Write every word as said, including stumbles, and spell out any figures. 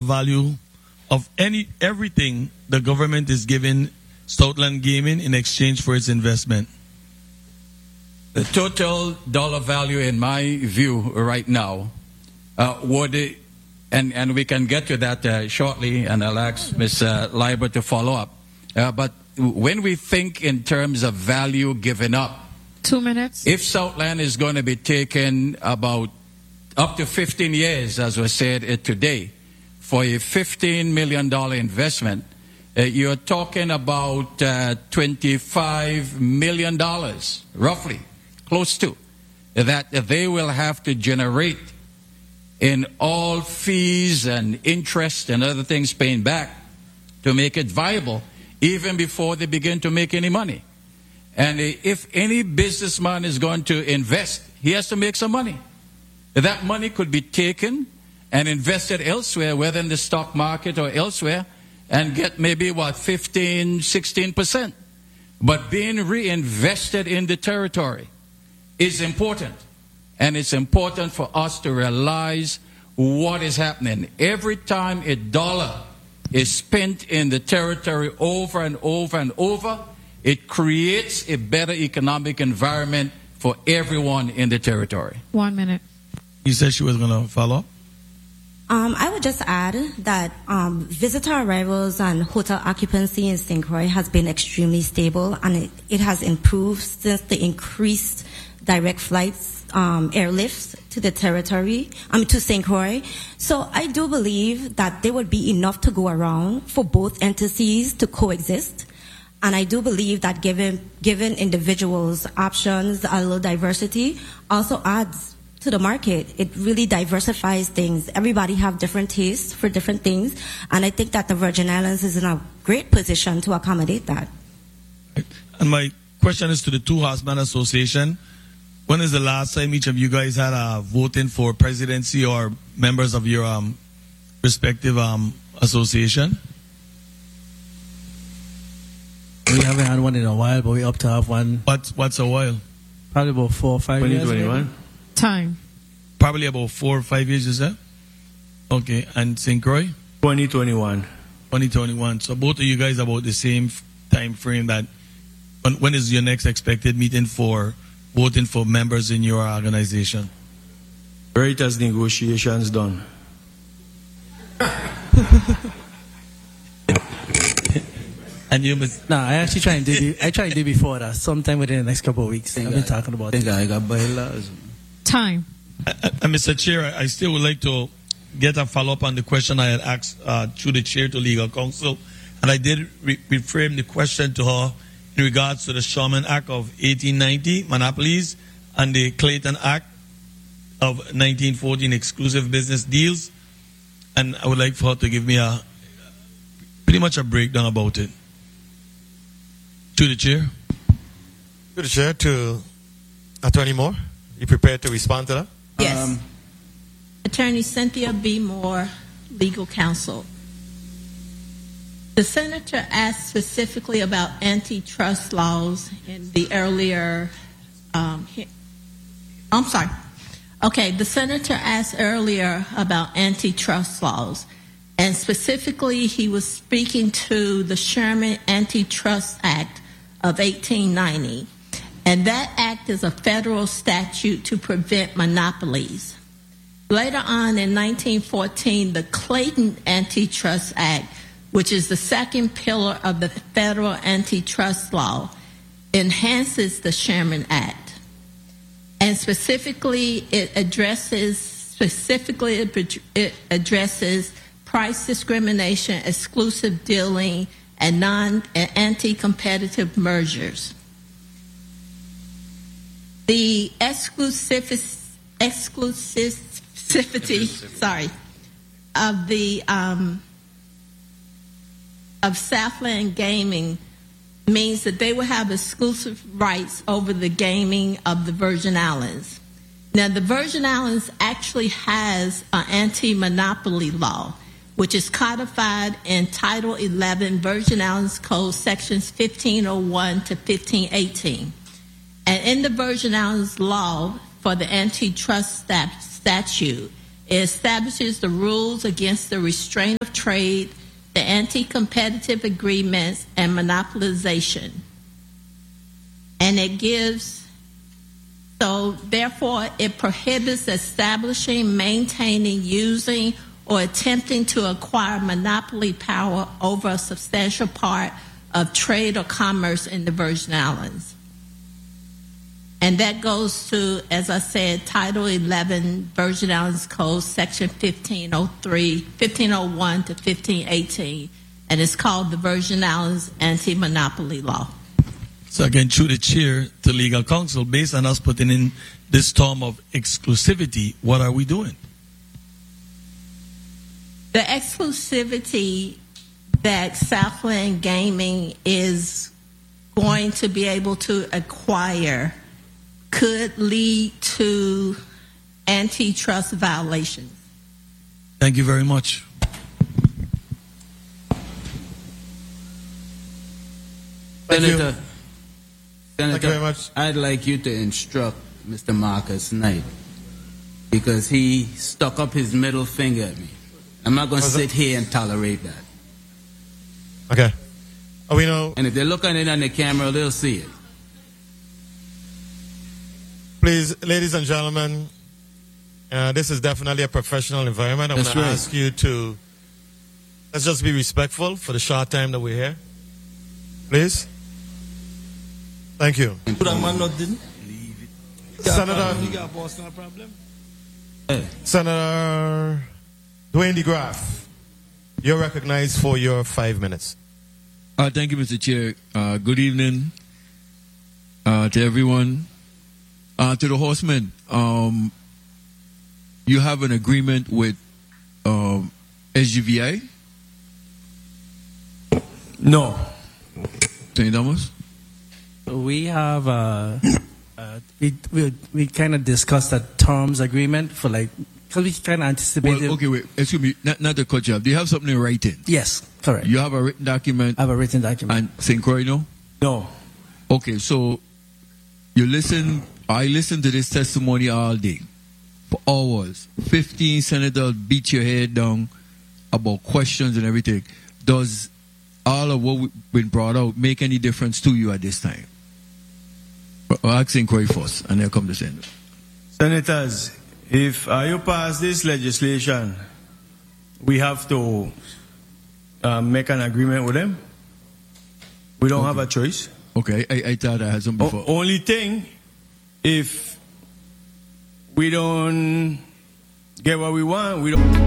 value of any everything the government is giving Southland Gaming in exchange for its investment? The total dollar value, in my view, right now, uh, would, and and we can get to that uh, shortly, and I'll ask Miz Uh, Leiber to follow up. Uh, but when we think in terms of value given up, two minutes. If Southland is going to be taken about up to fifteen years, as was said uh, today, for a fifteen million dollars investment, uh, you're talking about uh, twenty-five million dollars, roughly, close to, that they will have to generate in all fees and interest and other things paying back to make it viable, even before they begin to make any money. And if any businessman is going to invest, he has to make some money. That money could be taken and invested elsewhere, whether in the stock market or elsewhere, and get maybe, what, fifteen, sixteen percent. But being reinvested in the territory is important. And it's important for us to realize what is happening. Every time a dollar is spent in the territory over and over and over, it creates a better economic environment for everyone in the territory. One minute. You said she was going to follow up? Um, I would just add that um, visitor arrivals and hotel occupancy in Saint Croix has been extremely stable, and it, it has improved since the increased direct flights, um, airlifts to the territory, I mean to Saint Croix. So I do believe that there would be enough to go around for both entities to coexist. And I do believe that given given individuals options, a little diversity, also adds to the market. It really diversifies things. Everybody have different tastes for different things, and I think that the Virgin Islands is in a great position to accommodate that. And my question is to the Two Horsemen Association. When is the last time each of you guys had a voting for presidency or members of your um, respective um, association? We haven't had one in a while, but we hope to have one. What, what's a while? Probably about four or five years. twenty twenty-one. Time. Probably about four or five years, is that? Okay, and Saint Croix? twenty twenty-one. twenty twenty-one. So both of you guys about the same time frame. That when, when is your next expected meeting for voting for members in your organization? Right as negotiations done. And you must. Nah, I actually try and do. I try and do before that. Sometime within the next couple of weeks. I've been talking about it. I got bylaws. Time. Uh, uh, Mister Chair, I still would like to get a follow up on the question I had asked uh, through the chair to legal counsel, and I did re- reframe the question to her in regards to the Sherman Act of eighteen ninety, monopolies, and the Clayton Act of nineteen fourteen, exclusive business deals, and I would like for her to give me a pretty much a breakdown about it. To the chair. To the chair, to Attorney Moore. You prepared to respond to that? Yes. Um, Attorney Cynthia B. Moore, legal counsel. The senator asked specifically about antitrust laws in the earlier. Um, I'm sorry. Okay, the senator asked earlier about antitrust laws, and specifically he was speaking to the Sherman Antitrust Act of eighteen ninety. And that act is a federal statute to prevent monopolies. Later on in nineteen fourteen, the Clayton Antitrust Act, which is the second pillar of the federal antitrust law, enhances the Sherman Act. And specifically, it addresses specifically it addresses price discrimination, exclusive dealing, and non and anti-competitive mergers. The exclusivity, exclusivity, sorry, of the um, of Southland Gaming means that they will have exclusive rights over the gaming of the Virgin Islands. Now, the Virgin Islands actually has an anti-monopoly law, which is codified in Title eleven Virgin Islands Code sections fifteen oh one to fifteen eighteen. And in the Virgin Islands law for the antitrust statute, it establishes the rules against the restraint of trade, the anti-competitive agreements, and monopolization. And it gives, so therefore it prohibits establishing, maintaining, using, or attempting to acquire monopoly power over a substantial part of trade or commerce in the Virgin Islands. And that goes to, as I said, Title eleven, Virgin Islands Code, Section fifteen oh three, fifteen oh one to fifteen eighteen, and it's called the Virgin Islands Anti-Monopoly Law. So again, through the chair to legal counsel, based on us putting in this term of exclusivity, what are we doing? The exclusivity that Southland Gaming is going to be able to acquire could lead to antitrust violations. Thank you very much. Thank you. Senator, Senator, Thank you very much. I'd like you to instruct Mister Marcus Knight, because he stuck up his middle finger at me. I'm not going to sit here and tolerate that. Okay. Oh, we know. And if they look at it on the camera, they'll see it. Please, ladies and gentlemen, uh, this is definitely a professional environment. I'm going That's to right. ask you to, let's just be respectful for the short time that we're here. Please. Thank you. Senator, Senator Dwayne DeGraff, you're recognized for your five minutes. Uh, thank you, Mister Chair. Uh, good evening uh, to everyone. Uh, to the horsemen, um, you have an agreement with um, S G V I? No. Tony Thomas? We have, uh, uh, we, we, we kind of discussed a terms agreement for like, because we kind of anticipated. Well, okay, wait, excuse me, not, not to cut you off. Do you have something in writing? Yes, correct. You have a written document? I have a written document. And Saint Croix, no? No. Okay, so you listen, I listened to this testimony all day, for hours. fifteen senators beat your head down about questions and everything. Does all of what we've been brought out make any difference to you at this time? I'll ask Saint Croix first, and then come to Senator. Senators, if uh, you pass this legislation, we have to uh, make an agreement with them. We don't okay. have a choice. Okay, I, I thought I had some before. O- only thing, if we don't get what we want, we don't.